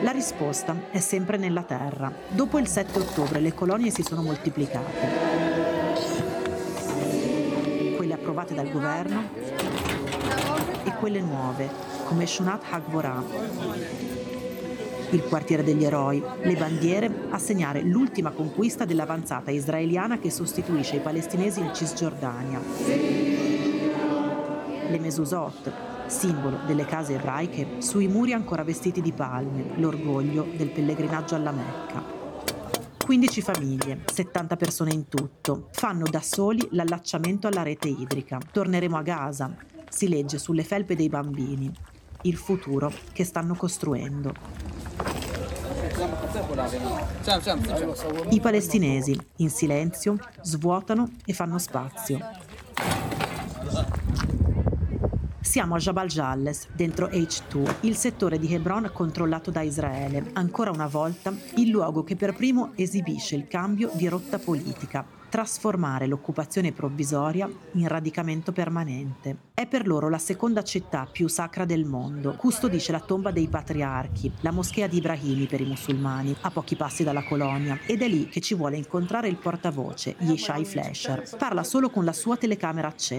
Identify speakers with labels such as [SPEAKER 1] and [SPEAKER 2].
[SPEAKER 1] La risposta è sempre nella terra. Dopo il 7 ottobre le colonie si sono moltiplicate. Quelle approvate dal governo e quelle nuove, come Shunat HaGvorah, il quartiere degli eroi, le bandiere a segnare l'ultima conquista dell'avanzata israeliana che sostituisce i palestinesi in Cisgiordania. Le mezuzot, simbolo delle case ebraiche, sui muri ancora vestiti di palme, l'orgoglio del pellegrinaggio alla Mecca. 15 famiglie, 70 persone in tutto, fanno da soli l'allacciamento alla rete idrica. Torneremo a Gaza, si legge sulle felpe dei bambini. Il futuro che stanno costruendo. I palestinesi, in silenzio, svuotano e fanno spazio. Siamo a Jabal Jalles, dentro H2, il settore di Hebron controllato da Israele, ancora una volta il luogo che per primo esibisce il cambio di rotta politica, trasformare l'occupazione provvisoria in radicamento permanente. È per loro la seconda città più sacra del mondo, custodisce la tomba dei patriarchi, la moschea di Ibrahimi per i musulmani, a pochi passi dalla colonia, ed è lì che ci vuole incontrare il portavoce, Yishai Fleischer. Parla solo con la sua telecamera accesa.